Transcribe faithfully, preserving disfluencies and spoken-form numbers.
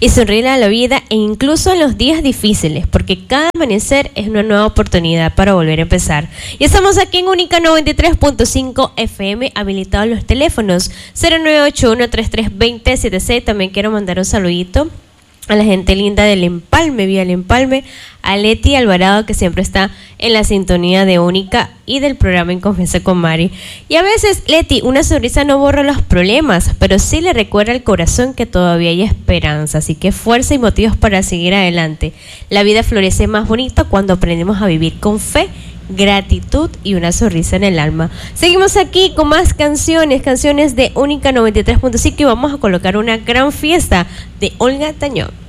y sonreír a la vida e incluso en los días difíciles, porque cada amanecer es una nueva oportunidad para volver a empezar. Y estamos aquí en Única noventa y tres punto cinco F M, habilitados los teléfonos cero nueve ocho uno, tres tres dos cero, siete seis. También quiero mandar un saludito a la gente linda del Empalme, vía el Empalme, a Leti Alvarado, que siempre está en la sintonía de Única y del programa En Confianza con Mari. Y a veces, Leti, una sonrisa no borra los problemas, pero sí le recuerda al corazón que todavía hay esperanza. Así que fuerza y motivos para seguir adelante. La vida florece más bonita cuando aprendemos a vivir con fe, gratitud y una sonrisa en el alma. Seguimos aquí con más canciones, canciones de Única noventa y tres punto cinco, y vamos a colocar una gran fiesta de Olga Tañón.